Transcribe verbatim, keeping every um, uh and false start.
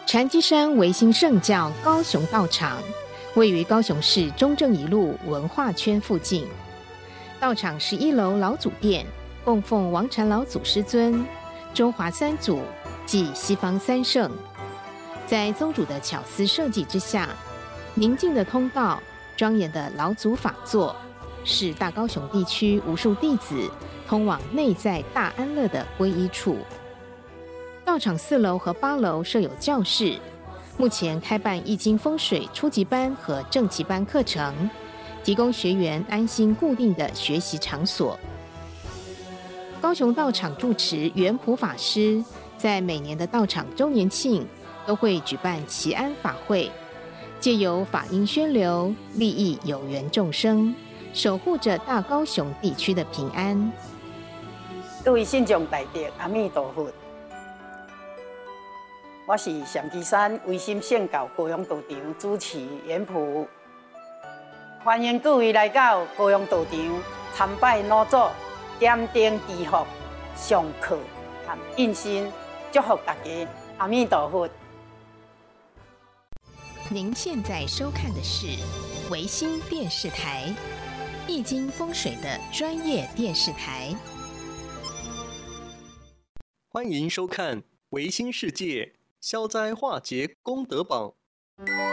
禅机山维新圣教高雄道场位于高雄市中正一路文化圈附近。道场是一楼老祖殿，供奉王禅老祖师尊、中华三祖及西方三圣。在宗主的巧思设计之下，宁静的通道、庄严的老祖法座，是大高雄地区无数弟子通往内在大安乐的皈依处。道场四楼和八楼设有教室，目前开办易经风水初级班和正级班课程，提供学员安心固定的学习场所。高雄道场住持圆普法师在每年的道场周年庆都会举办祈安法会，借由法音宣流，利益有缘众生，守护着大高雄地区的平安。 各位信众大德，阿弥陀佛。我是上基山维新圣教高雄道场主持圆普，欢迎各位来到高雄道场参拜老祖，点灯祈福、上课和印心，祝福大家，阿弥陀佛。 您现在收看的是维新电视台，易经风水的专业电视台。 欢迎收看维新世界消灾化解功德榜。